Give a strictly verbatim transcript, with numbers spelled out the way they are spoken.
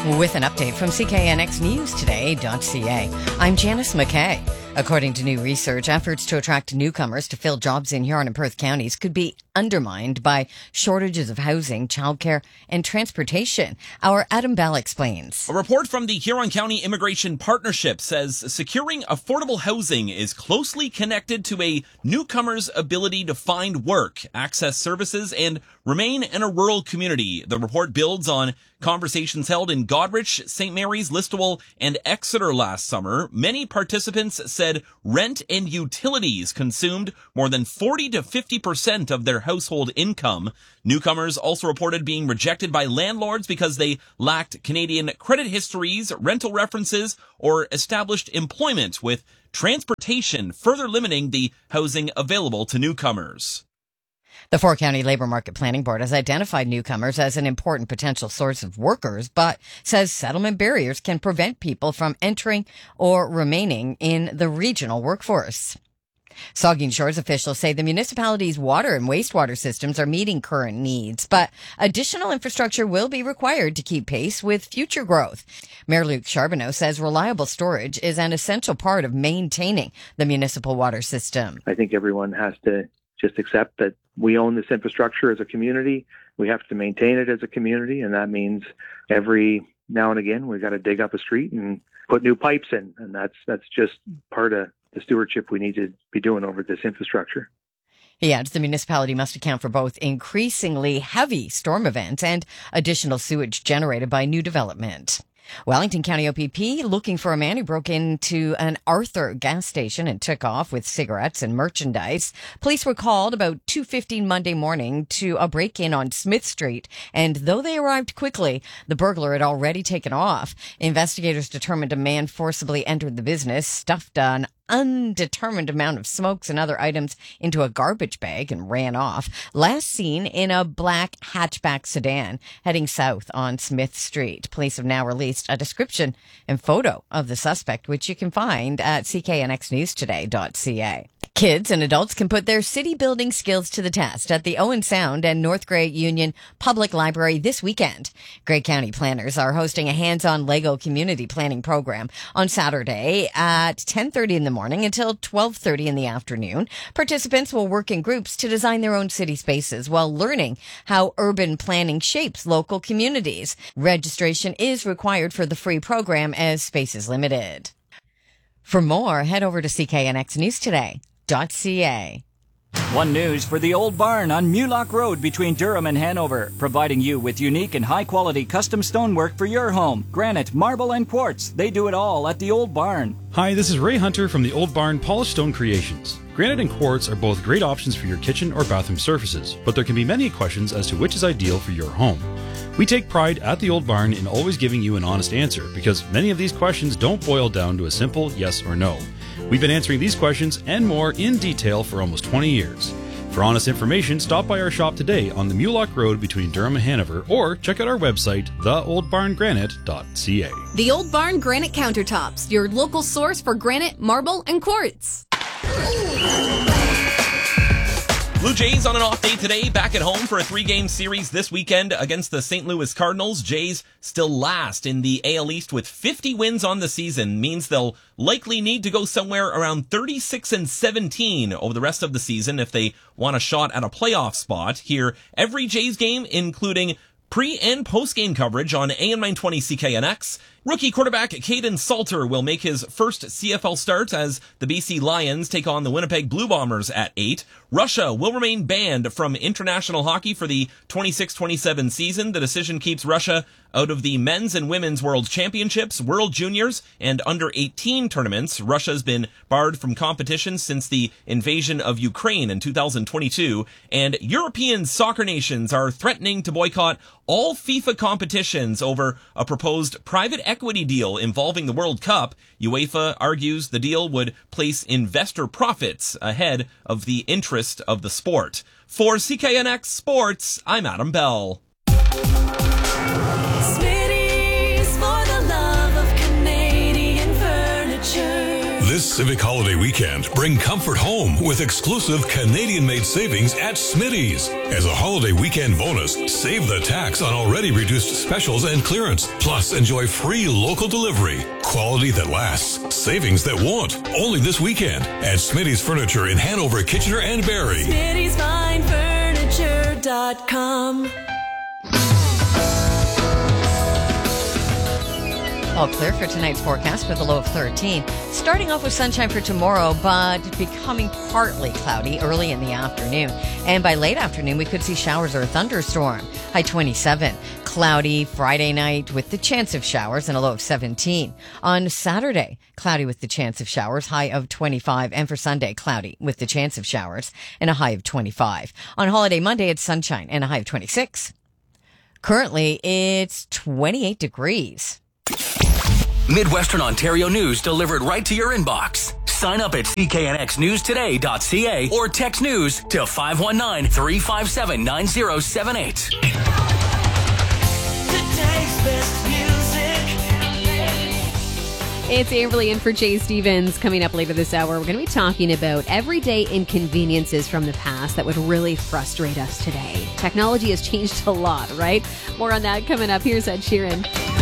With an update from C K N X News Today dot C A, I'm Janice McKay. According to new research, efforts to attract newcomers to fill jobs in Huron and Perth counties could be undermined by shortages of housing, childcare, and transportation. Our Adam Bell explains. A report from the Huron County Immigration Partnership says securing affordable housing is closely connected to a newcomer's ability to find work, access services, and remain in a rural community. The report builds on conversations held in Goderich, Saint Mary's, Listowel, and Exeter last summer. Many participants said rent and utilities consumed more than forty to fifty percent of their household income. Newcomers also reported being rejected by landlords because they lacked Canadian credit histories, rental references, or established employment, with transportation further limiting the housing available to newcomers. The four-county Labour Market Planning Board has identified newcomers as an important potential source of workers, but says settlement barriers can prevent people from entering or remaining in the regional workforce. Saugeen Shores officials say the municipality's water and wastewater systems are meeting current needs, but additional infrastructure will be required to keep pace with future growth. Mayor Luc Charbonneau says reliable storage is an essential part of maintaining the municipal water system. I think everyone has to just accept that we own this infrastructure as a community. We have to maintain it as a community, and that means every now and again we've got to dig up a street and put new pipes in, and that's that's just part of the stewardship we need to be doing over this infrastructure. He adds the municipality must account for both increasingly heavy storm events and additional sewage generated by new development. Wellington County O P P looking for a man who broke into an Arthur gas station and took off with cigarettes and merchandise. Police were called about two fifteen Monday morning to a break-in on Smith Street, and though they arrived quickly, the burglar had already taken off. Investigators determined a man forcibly entered the business, stuffed an undetermined amount of smokes and other items into a garbage bag and ran off. Last seen in a black hatchback sedan heading south on Smith Street. Police have now released a description and photo of the suspect, which you can find at C K N X News Today dot C A. Kids and adults can put their city building skills to the test at the Owen Sound and North Grey Union Public Library this weekend. Grey County planners are hosting a hands-on Lego community planning program on Saturday at ten thirty in the morning until twelve thirty in the afternoon. Participants will work in groups to design their own city spaces while learning how urban planning shapes local communities. Registration is required for the free program as space is limited. For more, head over to C K N X News Today dot C A. One News for the Old Barn on Mulock Road between Durham and Hanover, providing you with unique and high-quality custom stonework for your home. Granite, marble, and quartz. They do it all at the Old Barn. Hi, this is Ray Hunter from the Old Barn Polished Stone Creations. Granite and quartz are both great options for your kitchen or bathroom surfaces, but there can be many questions as to which is ideal for your home. We take pride at the Old Barn in always giving you an honest answer, because many of these questions don't boil down to a simple yes or no. We've been answering these questions and more in detail for almost twenty years. For honest information, stop by our shop today on the Mulock Road between Durham and Hanover, or check out our website, the old barn granite dot C A. The Old Barn Granite Countertops, your local source for granite, marble, and quartz. Blue Jays on an off day today, back at home for a three-game series this weekend against the Saint Louis Cardinals. Jays still last in the A L East with fifty wins on the season. Means they'll likely need to go somewhere around thirty-six and seventeen over the rest of the season if they want a shot at a playoff spot. Hear every Jays game, including pre- and post-game coverage on A M nine twenty C K N X. Rookie quarterback Caden Salter will make his first C F L start as the B C Lions take on the Winnipeg Blue Bombers at eight. Russia will remain banned from international hockey for the twenty-six twenty-seven season. The decision keeps Russia out of the men's and women's world championships, world juniors, and under eighteen tournaments. Russia's been barred from competition since the invasion of Ukraine in two thousand twenty-two, and European soccer nations are threatening to boycott all FIFA competitions over a proposed private equity deal involving the World Cup. UEFA argues the deal would place investor profits ahead of the interest of the sport. For C K N X Sports, I'm Adam Bell. Smitty's for the love of Canadian furniture. This This Civic Holiday weekend, bring comfort home with exclusive Canadian-made savings at Smitty's. As a holiday weekend bonus, save the tax on already reduced specials and clearance. Plus, enjoy free local delivery. Quality that lasts. Savings that won't. Only this weekend at Smitty's Furniture in Hanover, Kitchener, and Barrie. Smitty's Fine Furniture dot com. All clear for tonight's forecast with a low of thirteen. Starting off with sunshine for tomorrow, but becoming partly cloudy early in the afternoon. And by late afternoon, we could see showers or a thunderstorm. High twenty-seven. Cloudy Friday night with the chance of showers and a low of seventeen. On Saturday, cloudy with the chance of showers, high of twenty-five. And for Sunday, cloudy with the chance of showers and a high of twenty-five. On holiday Monday, it's sunshine and a high of twenty-six. Currently, it's twenty-eight degrees. Midwestern Ontario news delivered right to your inbox. Sign up at c k n x news today dot c a or text news to five one nine, three five seven, nine zero seven eight. Today's best music. It's Amberly in for Jay Stevens. Coming up later this hour, we're going to be talking about everyday inconveniences from the past that would really frustrate us today. Technology has changed a lot, right? More on that coming up. Here's Ed Sheeran.